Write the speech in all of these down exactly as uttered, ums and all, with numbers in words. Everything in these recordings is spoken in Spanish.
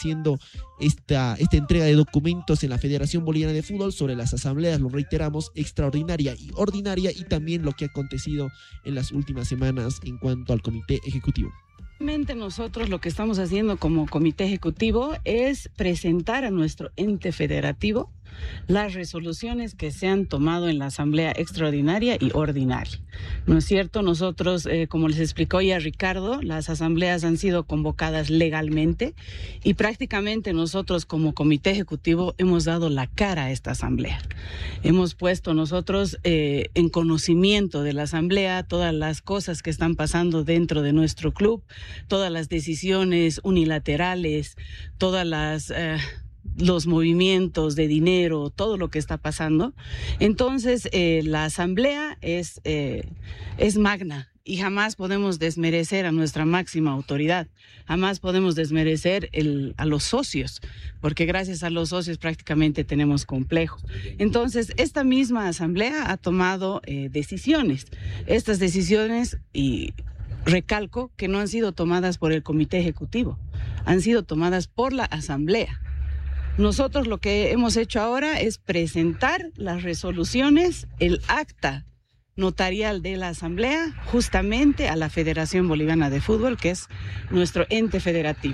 siendo esta, esta entrega de documentos en la Federación Boliviana de Fútbol sobre las asambleas, lo reiteramos, extraordinaria y ordinaria, y también lo que ha acontecido en las últimas semanas en cuanto al Comité Ejecutivo. Nosotros lo que estamos haciendo como Comité Ejecutivo es presentar a nuestro ente federativo las resoluciones que se han tomado en la Asamblea Extraordinaria y Ordinaria. ¿No es cierto? Nosotros, eh, como les explicó ya Ricardo, las asambleas han sido convocadas legalmente y prácticamente nosotros como Comité Ejecutivo hemos dado la cara a esta asamblea. Hemos puesto nosotros eh, en conocimiento de la asamblea todas las cosas que están pasando dentro de nuestro club, todas las decisiones unilaterales, todas las... Eh, los movimientos de dinero, todo lo que está pasando. Entonces, eh, la asamblea es, eh, es magna y jamás podemos desmerecer a nuestra máxima autoridad, jamás podemos desmerecer el, a los socios, porque gracias a los socios prácticamente tenemos complejo. Entonces, esta misma asamblea ha tomado eh, decisiones. Estas decisiones, y recalco, que no han sido tomadas por el Comité Ejecutivo, han sido tomadas por la asamblea. Nosotros lo que hemos hecho ahora es presentar las resoluciones, el acta notarial de la Asamblea, justamente a la Federación Boliviana de Fútbol, que es nuestro ente federativo,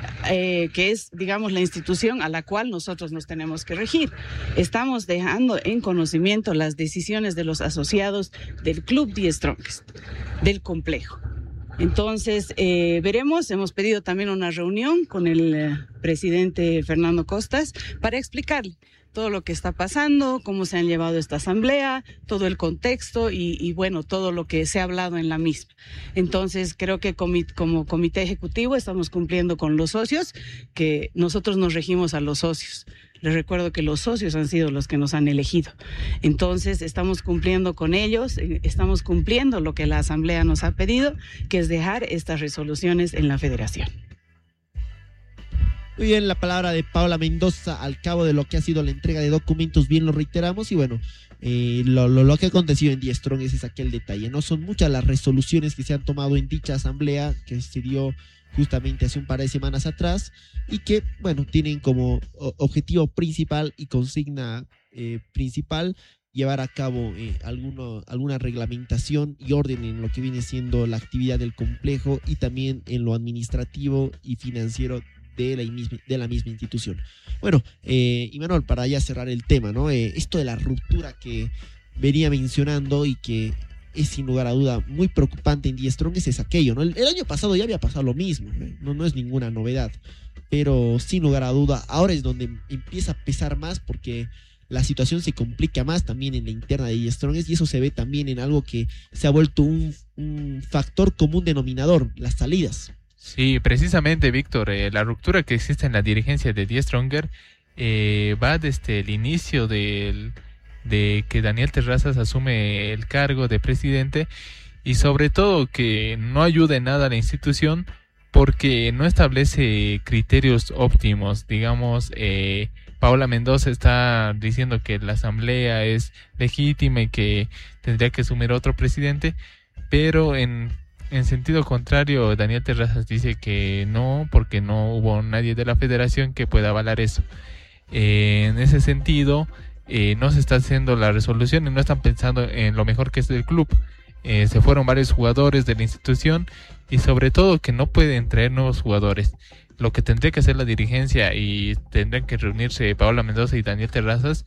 eh, que es, digamos, la institución a la cual nosotros nos tenemos que regir. Estamos dejando en conocimiento las decisiones de los asociados del Club The Strongest, del complejo. Entonces, eh, veremos, hemos pedido también una reunión con el eh, presidente Fernando Costas para explicarle todo lo que está pasando, cómo se han llevado esta asamblea, todo el contexto y, y bueno, todo lo que se ha hablado en la misma. Entonces, creo que comi- como comité ejecutivo estamos cumpliendo con los socios, que nosotros nos regimos a los socios. Les recuerdo que los socios han sido los que nos han elegido. Entonces, estamos cumpliendo con ellos, estamos cumpliendo lo que la asamblea nos ha pedido, que es dejar estas resoluciones en la federación. Muy bien, la palabra de Paula Mendoza al cabo de lo que ha sido la entrega de documentos, bien lo reiteramos, y bueno, eh, lo, lo, lo que ha acontecido en The Strongest es aquel detalle, ¿no? Son muchas las resoluciones que se han tomado en dicha asamblea, que se dio justamente hace un par de semanas atrás, y que, bueno, tienen como objetivo principal y consigna eh, principal llevar a cabo eh, alguno, alguna reglamentación y orden en lo que viene siendo la actividad del complejo y también en lo administrativo y financiero de la misma, de la misma institución. Bueno, eh, Imanol, para ya cerrar el tema, ¿no? Eh, esto de la ruptura que venía mencionando y que es sin lugar a duda muy preocupante en The Strongest es aquello, ¿no? El, el año pasado ya había pasado lo mismo, ¿no? No es ninguna novedad, pero sin lugar a duda ahora es donde empieza a pesar más porque la situación se complica más también en la interna de The Strongest, y eso se ve también en algo que se ha vuelto un, un factor común denominador, las salidas. Sí, precisamente, Víctor, eh, la ruptura que existe en la dirigencia de The Strongest eh, va desde el inicio del, de que Daniel Terrazas asume el cargo de presidente, y sobre todo que no ayuda en nada a la institución porque no establece criterios óptimos. Digamos, eh, Paula Mendoza está diciendo que la asamblea es legítima y que tendría que asumir otro presidente, pero en En sentido contrario, Daniel Terrazas dice que no, porque no hubo nadie de la federación que pueda avalar eso. Eh, en ese sentido, eh, no se está haciendo la resolución y no están pensando en lo mejor que es del club. Eh, se fueron varios jugadores de la institución y sobre todo que no pueden traer nuevos jugadores. Lo que tendría que hacer la dirigencia y tendrían que reunirse Paola Mendoza y Daniel Terrazas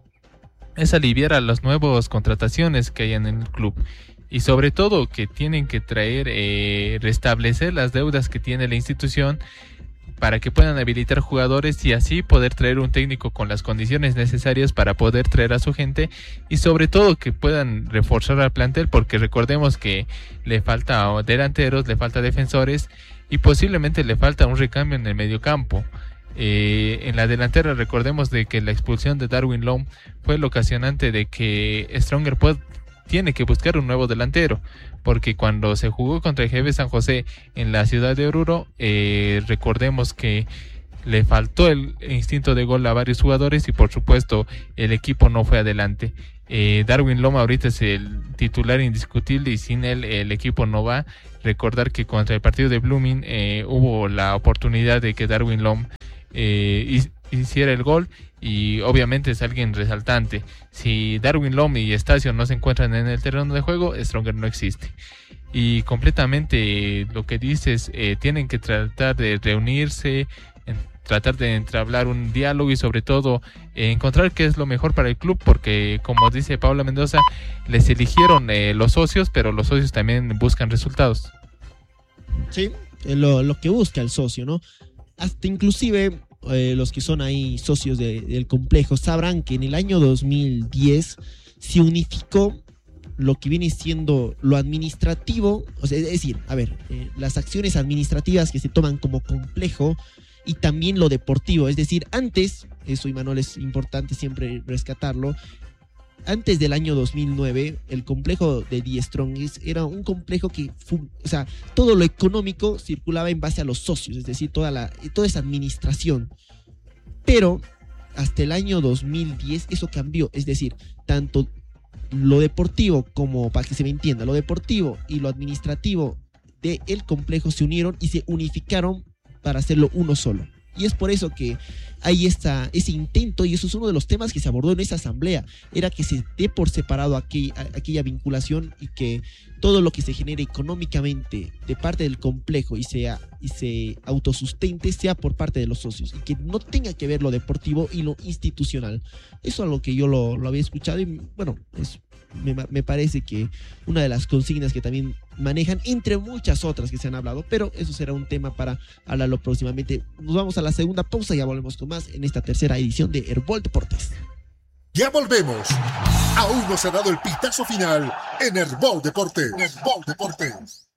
es aliviar a las nuevas contrataciones que hay en el club. Y sobre todo que tienen que traer, eh, restablecer las deudas que tiene la institución para que puedan habilitar jugadores y así poder traer un técnico con las condiciones necesarias para poder traer a su gente, y sobre todo que puedan reforzar al plantel, porque recordemos que le falta delanteros, le falta defensores y posiblemente le falta un recambio en el mediocampo. Eh, en la delantera recordemos de que la expulsión de Darwin Long fue el ocasionante de que Strongest pueda tiene que buscar un nuevo delantero, porque cuando se jugó contra el G B San José en la ciudad de Oruro, eh, recordemos que le faltó el instinto de gol a varios jugadores y por supuesto el equipo no fue adelante. Eh, Darwin Lom ahorita es el titular indiscutible y sin él el equipo no va. Recordar que contra el partido de Blooming eh, hubo la oportunidad de que Darwin Lom eh, hiciera el gol y obviamente es alguien resaltante. Si Darwin Lom y Estacio no se encuentran en el terreno de juego, Stronger no existe. Y completamente lo que dices, eh, tienen que tratar de reunirse, en, tratar de entablar un diálogo y sobre todo eh, encontrar qué es lo mejor para el club, porque como dice Paula Mendoza, les eligieron eh, los socios, pero los socios también buscan resultados. Sí, lo, lo que busca el socio, ¿no? Hasta inclusive eh, los que son ahí socios de, del complejo sabrán que en el año dos mil diez se unificó lo que viene siendo lo administrativo, o sea, es decir, a ver, eh, las acciones administrativas que se toman como complejo y también lo deportivo, es decir, antes, eso Imanol es importante siempre rescatarlo, antes del año dos mil nueve, el complejo de The Strongest era un complejo que, o sea, todo lo económico circulaba en base a los socios, es decir, toda, la, toda esa administración, pero hasta el año dos mil diez eso cambió, es decir, tanto lo deportivo como, para que se me entienda, lo deportivo y lo administrativo del complejo se unieron y se unificaron para hacerlo uno solo. Y es por eso que hay esta, ese intento, y eso es uno de los temas que se abordó en esa asamblea, era que se dé por separado aquel, aquella vinculación y que todo lo que se genere económicamente de parte del complejo y, sea, y se autosustente sea por parte de los socios y que no tenga que ver lo deportivo y lo institucional. Eso es algo que yo lo, lo había escuchado y bueno, es, me, me parece que una de las consignas que también manejan, entre muchas otras que se han hablado, pero eso será un tema para hablarlo próximamente. Nos vamos a la segunda pausa y ya volvemos con más en esta tercera edición de Herbol Deportes. Ya volvemos. Aún no se ha dado el pitazo final en Herbol Deportes. Herbol Deportes.